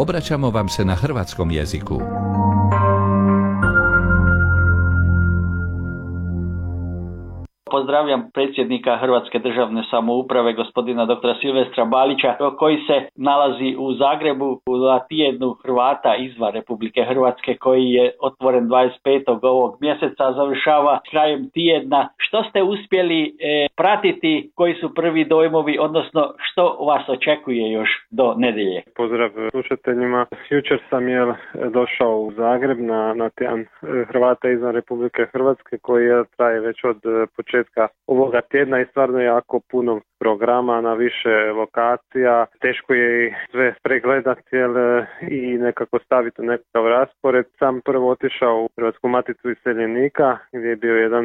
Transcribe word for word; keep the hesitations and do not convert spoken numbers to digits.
Obraćamo vam se na hrvatskom jeziku. Pozdravljam predsjednika Hrvatske državne samouprave, gospodina doktora Silvestra Balića, koji se nalazi u Zagrebu na tjednu Hrvata izvan Republike Hrvatske, koji je otvoren dvadeset petog ovog mjeseca, završava krajem tjedna. Što ste uspjeli e, pratiti, koji su prvi dojmovi, odnosno što vas očekuje još do nedjelje? Pozdrav slušateljima. Jučer sam jel, došao u Zagreb na, na tjedan Hrvata izvan Republike Hrvatske, koji je, traje već od početka ovoga tjedna i stvarno je jako puno programa na više lokacija. Teško je i sve pregledati jel, i nekako staviti u nekakav raspored. Sam prvo otišao u Hrvatsku maticu iseljenika gdje je bio jedan